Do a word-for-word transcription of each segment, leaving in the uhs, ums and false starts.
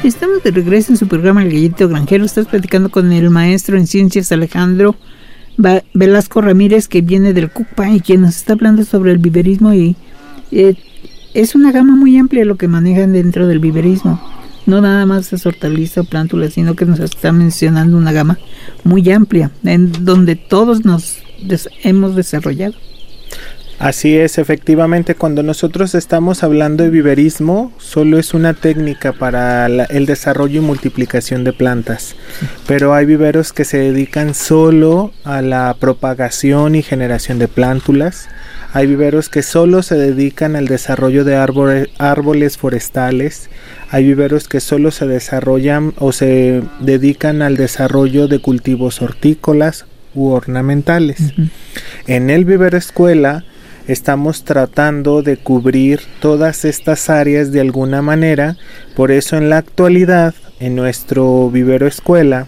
Estamos de regreso en su programa El Gallito Granjero. Estás platicando con el maestro en ciencias Alejandro Velasco Ramírez, que viene del CUCPA y quien nos está hablando sobre el viverismo. Y eh, es una gama muy amplia lo que manejan dentro del viverismo. No nada más es hortaliza o plántula, sino que nos está mencionando una gama muy amplia en donde todos nos des- hemos desarrollado. Así es, efectivamente, cuando nosotros estamos hablando de viverismo, solo es una técnica para la, el desarrollo y multiplicación de plantas, sí. Pero hay viveros que se dedican solo a la propagación y generación de plántulas, hay viveros que solo se dedican al desarrollo de árboles, árboles forestales, hay viveros que solo se desarrollan o se dedican al desarrollo de cultivos hortícolas u ornamentales. Uh-huh. En el vivero escuela estamos tratando de cubrir todas estas áreas de alguna manera, por eso en la actualidad, en nuestro vivero escuela,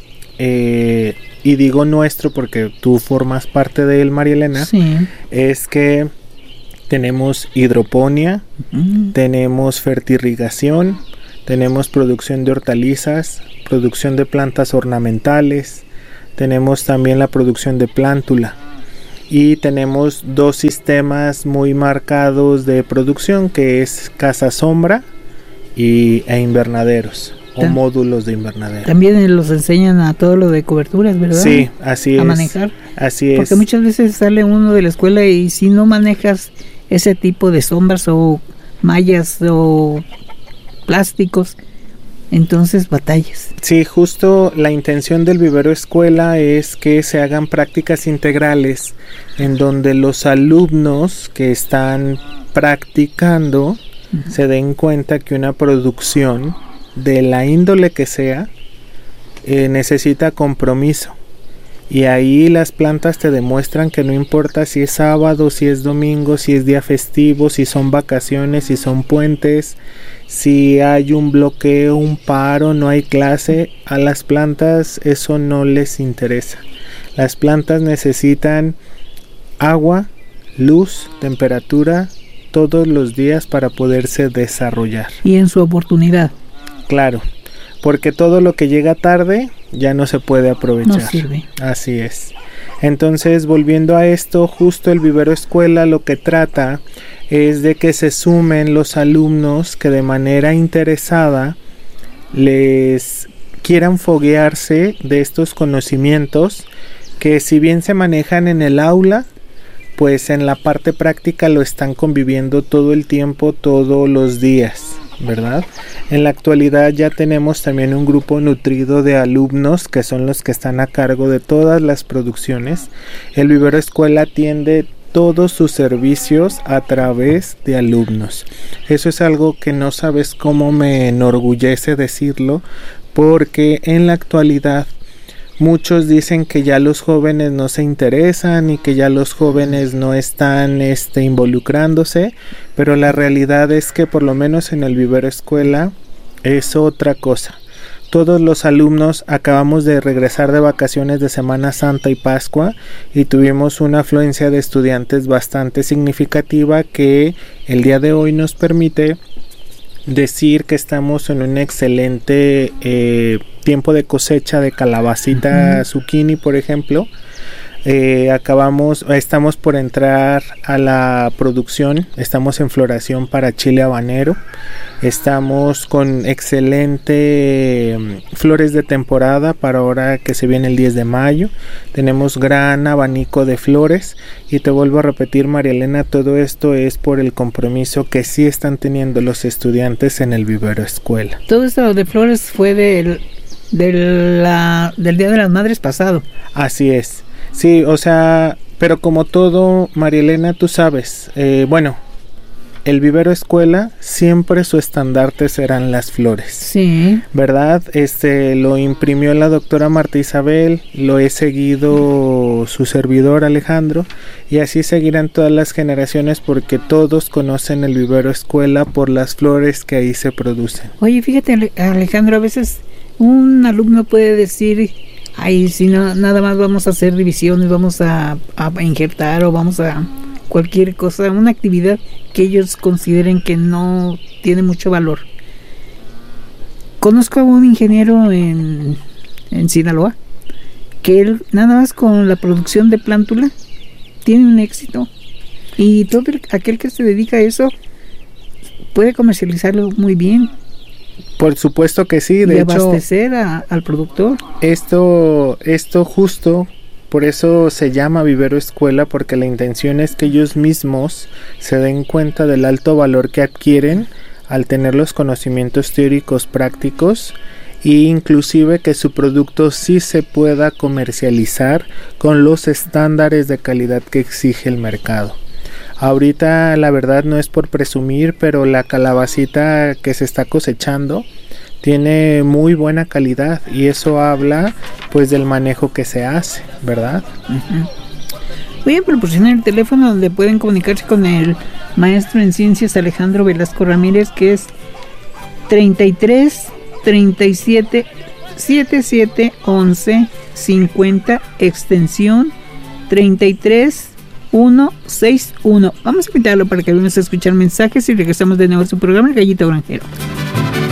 eh, y digo nuestro porque tú formas parte de él, María Elena, sí. Es que tenemos hidroponía, uh-huh. tenemos fertirrigación, tenemos producción de hortalizas, producción de plantas ornamentales, tenemos también la producción de plántula. Y tenemos dos sistemas muy marcados de producción, que es casa sombra y, e invernaderos o Tam- módulos de invernadero. También los enseñan a todo lo de coberturas, ¿verdad? Sí, así es. A manejar. Así es. Porque muchas veces sale uno de la escuela y si no manejas ese tipo de sombras o mallas o plásticos, entonces batallas. Sí, justo la intención del vivero escuela es que se hagan prácticas integrales en donde los alumnos que están practicando uh-huh. se den cuenta que una producción de la índole que sea eh, necesita compromiso. Y ahí las plantas te demuestran que no importa si es sábado, si es domingo, si es día festivo, si son vacaciones, si son puentes, si hay un bloqueo, un paro, no hay clase, a las plantas eso no les interesa. Las plantas necesitan agua, luz, temperatura todos los días para poderse desarrollar. Y en su oportunidad. Claro. Porque todo lo que llega tarde ya no se puede aprovechar. No sirve. Así es. Entonces, volviendo a esto, justo el vivero escuela lo que trata es de que se sumen los alumnos que de manera interesada les quieran foguearse de estos conocimientos que si bien se manejan en el aula, pues en la parte práctica lo están conviviendo todo el tiempo, todos los días, ¿verdad? En la actualidad ya tenemos también un grupo nutrido de alumnos que son los que están a cargo de todas las producciones. El vivero escuela atiende todos sus servicios a través de alumnos. Eso es algo que no sabes cómo me enorgullece decirlo, porque en la actualidad muchos dicen que ya los jóvenes no se interesan y que ya los jóvenes no están este, involucrándose, pero la realidad es que por lo menos en el vivero escuela es otra cosa. Todos los alumnos acabamos de regresar de vacaciones de Semana Santa y Pascua y tuvimos una afluencia de estudiantes bastante significativa que el día de hoy nos permite decir que estamos en un excelente eh, tiempo de cosecha de calabacita uh-huh. zucchini, por ejemplo. Eh, acabamos, estamos por entrar a la producción, estamos en floración para chile habanero, estamos con excelente um, flores de temporada para ahora que se viene el diez de mayo, tenemos gran abanico de flores y te vuelvo a repetir, María Elena, todo esto es por el compromiso que sí están teniendo los estudiantes en el vivero escuela. Todo esto de flores fue del, del, la, del Día de las Madres pasado. Así es. Sí, o sea, pero como todo, María Elena, tú sabes, eh, bueno, el vivero escuela siempre su estandarte serán las flores. Sí. ¿Verdad? Este lo imprimió la doctora Marta Isabel, lo he seguido su servidor Alejandro, y así seguirán todas las generaciones porque todos conocen el vivero escuela por las flores que ahí se producen. Oye, fíjate, Alejandro, a veces un alumno puede decir: ay, si no, nada más vamos a hacer divisiones, vamos a, a injertar o vamos a cualquier cosa, una actividad que ellos consideren que no tiene mucho valor. conozco a un ingeniero en, en Sinaloa que él nada más con la producción de plántula tiene un éxito, y todo el, aquel que se dedica a eso puede comercializarlo muy bien. Por supuesto que sí, de y hecho abastecer a, al productor. Esto, esto justo, por eso se llama vivero escuela, porque la intención es que ellos mismos se den cuenta del alto valor que adquieren al tener los conocimientos teóricos prácticos, e inclusive que su producto sí se pueda comercializar con los estándares de calidad que exige el mercado. Ahorita la verdad no es por presumir, pero la calabacita que se está cosechando tiene muy buena calidad, y eso habla pues del manejo que se hace, ¿verdad? Uh-huh. Voy a proporcionar el teléfono donde pueden comunicarse con el maestro en ciencias Alejandro Velasco Ramírez, que es treinta y tres, treinta y siete, setenta y siete, once, cincuenta, extensión treinta y tres, ciento sesenta y uno. Vamos a invitarlo para que vengas a escuchar mensajes y regresamos de nuevo a su programa El Gallito Granjero.